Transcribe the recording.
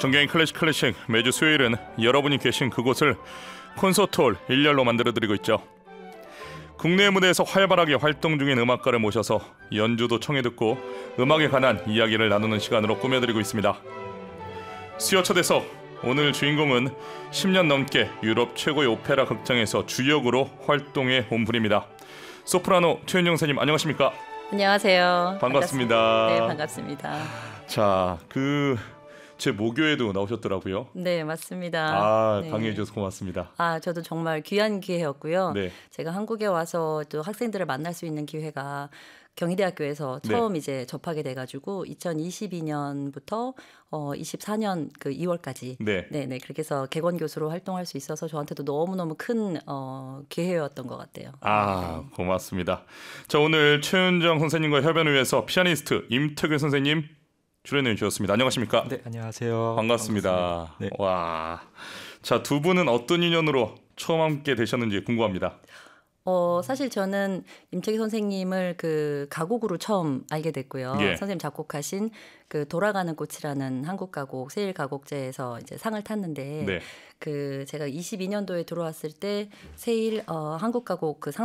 존경인 클래식 매주 수요일은 여러분이 계신 그곳을 콘서트홀 1열로 만들어드리고 있죠. 국내 무대에서 활발하게 활동 중인 음악가를 모셔서 연주도 청해 듣고 음악에 관한 이야기를 나누는 시간으로 꾸며드리고 있습니다. 수요 초대석, 오늘 주인공은 10년 넘게 유럽 최고의 오페라 극장에서 주역으로 활동해 온 분입니다. 소프라노 최은영 선생님, 안녕하십니까? 안녕하세요. 반갑습니다. 네, 반갑습니다. 자, 제 모교에도 나오셨더라고요. 네, 맞습니다. 네. 강의해 주셔서 고맙습니다. 저도 정말 귀한 기회였고요. 네. 제가 한국에 와서 또 학생들을 만날 수 있는 기회가 경희대학교에서 처음 이제 접하게 돼가지고 2022년부터 24년 그 2월까지 네. 그렇게 해서 객원 교수로 활동할 수 있어서 저한테도 너무너무 큰 기회였던 것 같아요. 고맙습니다. 자, 오늘 최은정 선생님과 협연을 위해서 피아니스트 임태균 선생님 출연해 주셨습니다. 안녕하십니까? 네, 안녕하세요. 반갑습니다. 네. 와, 자, 두 분은 어떤 인연으로 처음 함께 되셨는지 궁금합니다. 사실 저는 임태기 선생님을 그 가곡으로 처음 알게 됐고요. 예. 선생님 작곡하신 그 돌아가는 꽃이라는 한국 가곡 세일 가곡제에서 이제 상을 탔는데 네. 그 제가 22년도에 들어왔을 때 세일 한국 가곡 그 상